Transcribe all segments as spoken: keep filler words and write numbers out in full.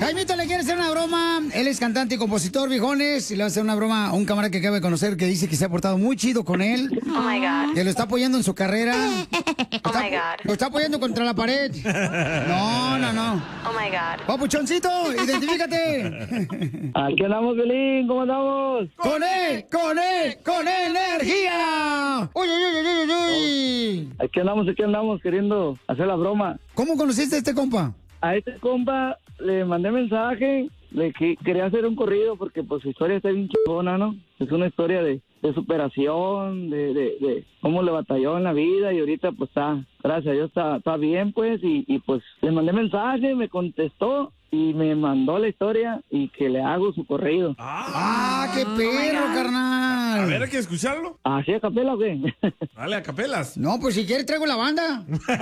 Jaimito le quiere hacer una broma. Él es cantante y compositor, viejones. Y le va a hacer una broma a un camarada que acaba de conocer que dice que se ha portado muy chido con él. Oh my God. Que lo está apoyando en su carrera. Oh Está- my God. Lo está apoyando contra la pared. No, no, no. Oh my God. Papuchoncito, identifícate. Aquí andamos, Belín, ¿cómo andamos? Con él, con él, con energía. Uy, uy, uy, uy, uy. Aquí andamos, aquí andamos queriendo hacer la broma. ¿Cómo conociste a este compa? A este compa le mandé mensaje, le que quería hacer un corrido porque pues su historia está bien chingona, ¿no? Es una historia de, de superación, de, de, de cómo le batalló en la vida y ahorita pues está, gracias a Dios está, está bien pues y, y pues le mandé mensaje, me contestó y me mandó la historia y que le hago su corrido. ¡Ah, qué perro, carnal! A ver, hay que escucharlo. ¿Así a capela o qué? Dale, a capelas. No, pues si quieres traigo la banda.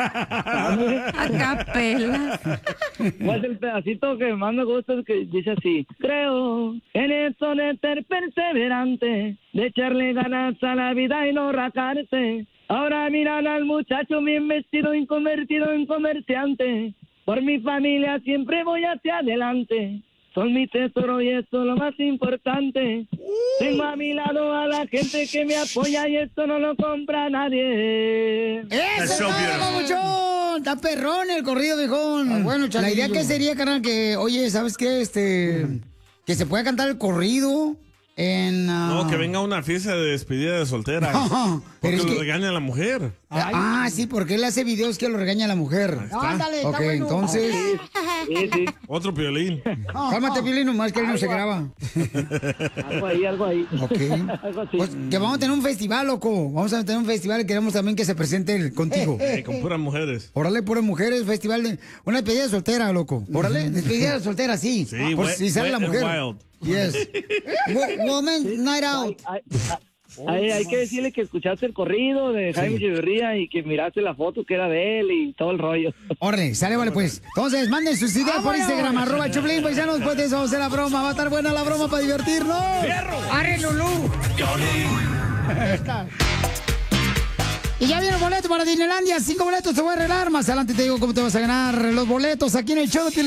A capela. Pues el pedacito que más me gusta es que dice así: creo en eso de ser perseverante, de echarle ganas a la vida y no rajarse. Ahora miran al muchacho bien vestido y convertido en comerciante. Por mi familia siempre voy hacia adelante. Son mi tesoro y esto es lo más importante. Tengo a mi lado a la gente que me apoya y esto no lo compra nadie. ¡Eso, papuchón! Está perrón el corrido, viejón. Ah, bueno, La idea Chavillo. que sería, carnal, que, oye, ¿sabes qué? Este, que se pueda cantar el corrido en... ah, No, que venga a una fiesta de despedida de soltera. Ajá, Porque pero es lo que- regaña a la mujer. Ah, sí, porque él hace videos que lo regaña a la mujer. Ándale, está Ok, bueno. entonces... Sí, sí, Otro piolín. Cálmate, Piolín, nomás que él no se graba. algo ahí, algo ahí. Ok. Algo así. Pues que vamos a tener un festival, loco. Vamos a tener un festival y queremos también que se presente el contigo. Eh, con puras mujeres. Órale, puras mujeres, festival de... Una despedida soltera, loco. Órale, despedida soltera, sí. Sí, Por wet- si sale la wet and mujer. wild. Yes. Wo- Woman Night Out. Hay, hay- hay que decirle que escuchaste el corrido de Jaime Echeverría y que miraste la foto que era de él y todo el rollo. Órale, sale, vale, pues. Entonces, manden sus ideas por Instagram, arroba Choplin, paisanos. Después de eso vamos a hacer la broma. Va a estar buena la broma para divertirnos. ¡Arre, Lulú! Y ya viene el boleto para Disneylandia. Cinco boletos te voy a arreglar. Más adelante te digo cómo te vas a ganar los boletos aquí en el show de Piolín.